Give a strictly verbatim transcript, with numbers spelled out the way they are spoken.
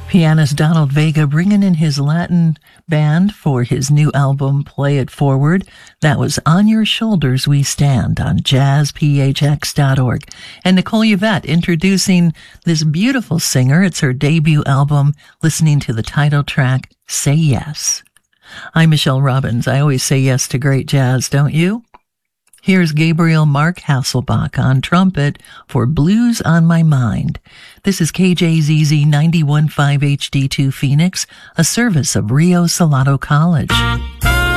Pianist Donald Vega bringing in his Latin band for his new album, Play It Forward. That was On Your Shoulders We Stand on jazz p h x dot org. And Nicole Yvette introducing this beautiful singer. It's her debut album, listening to the title track, Say Yes. I'm Michelle Robbins. I always say yes to great jazz, don't you? Here's Gabriel Mark Hasselbach on trumpet for Blues on My Mind. This is K J Z Z ninety-one point five H D two Phoenix, a service of Rio Salado College.